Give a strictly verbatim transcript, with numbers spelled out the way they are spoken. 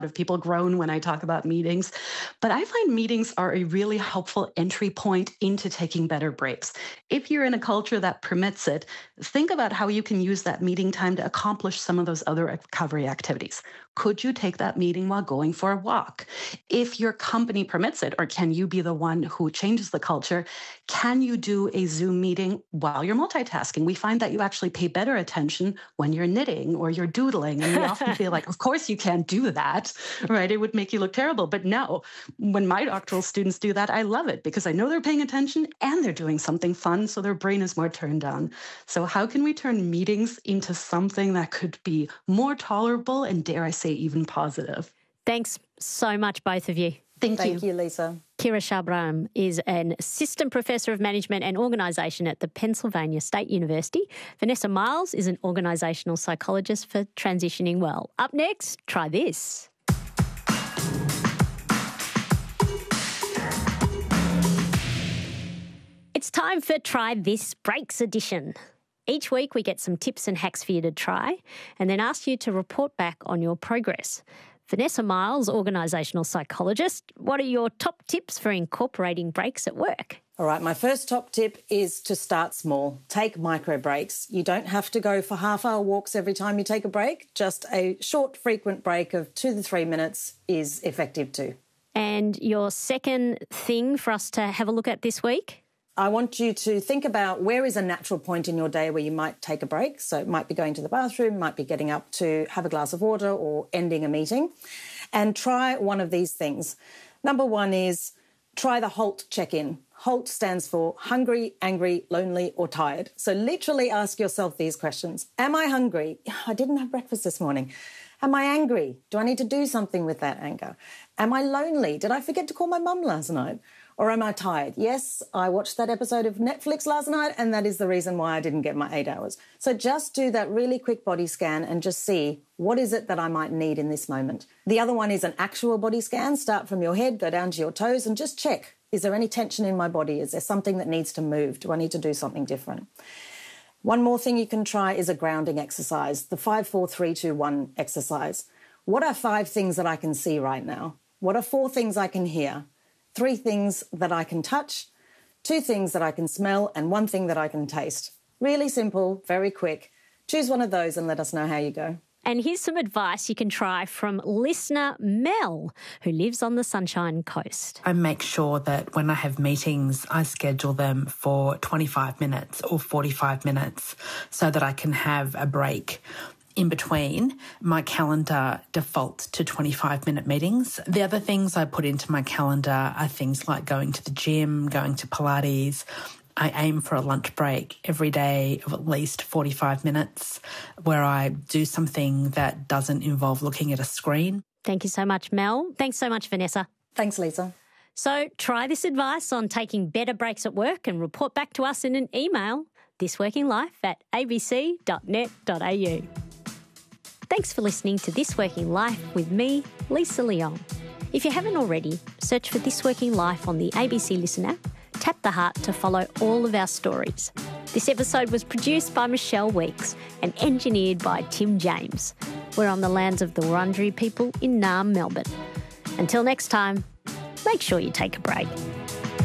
of people groan when I talk about meetings, but I find meetings are a really helpful entry point into taking better breaks. If you're in a culture that permits it, think about how you can use that meeting time to accomplish some of those other recovery activities. Could you take that meeting while going for a walk? If your company permits it, or can you be the one who changes the culture, can you do a Zoom meeting while you're multitasking? We find that you actually pay better attention when you're knitting or you're doodling, and we often feel like, of course you can't do that. Right? It would make you look terrible. But no, when my doctoral students do that, I love it because I know they're paying attention and they're doing something fun, so their brain is more turned on. So how can we turn meetings into something that could be more tolerable and, dare I say, even positive? Thanks so much, both of you. Thank, Thank you. Thank you, Lisa. Kira Shahbaram is an assistant professor of management and organisation at the Pennsylvania State University. Vanessa Miles is an organisational psychologist for Transitioning Well. Up next, try this. It's time for Try This Breaks edition. Each week we get some tips and hacks for you to try and then ask you to report back on your progress. Vanessa Miles, organisational psychologist, what are your top tips for incorporating breaks at work? All right, my first top tip is to start small. Take micro breaks. You don't have to go for half-hour walks every time you take a break. Just a short, frequent break of two to three minutes is effective too. And your second thing for us to have a look at this week? I want you to think about where is a natural point in your day where you might take a break. So it might be going to the bathroom, might be getting up to have a glass of water or ending a meeting. And try one of these things. Number one is try the HALT check-in. HALT stands for hungry, angry, lonely or tired. So literally ask yourself these questions. Am I hungry? I didn't have breakfast this morning. Am I angry? Do I need to do something with that anger? Am I lonely? Did I forget to call my mum last night? Or am I tired? Yes, I watched that episode of Netflix last night and that is the reason why I didn't get my eight hours. So just do that really quick body scan and just see what is it that I might need in this moment. The other one is an actual body scan. Start from your head, go down to your toes and just check. Is there any tension in my body? Is there something that needs to move? Do I need to do something different? One more thing you can try is a grounding exercise, the five, four, three, two, one exercise. What are five things that I can see right now? What are four things I can hear? Three things that I can touch, two things that I can smell, and one thing that I can taste. Really simple, very quick. Choose one of those and let us know how you go. And here's some advice you can try from listener Mel, who lives on the Sunshine Coast. I make sure that when I have meetings, I schedule them for twenty-five minutes or forty-five minutes so that I can have a break. In between, my calendar defaults to twenty-five minute meetings. The other things I put into my calendar are things like going to the gym, going to Pilates. I aim for a lunch break every day of at least forty-five minutes where I do something that doesn't involve looking at a screen. Thank you so much, Mel. Thanks so much, Vanessa. Thanks, Lisa. So try this advice on taking better breaks at work and report back to us in an email, thisworkinglife at a b c dot net dot a u. Thanks for listening to This Working Life with me, Lisa Leong. If you haven't already, search for This Working Life on the A B C Listen app, tap the heart to follow all of our stories. This episode was produced by Michelle Weeks and engineered by Tim James. We're on the lands of the Wurundjeri people in Naarm, Melbourne. Until next time, make sure you take a break.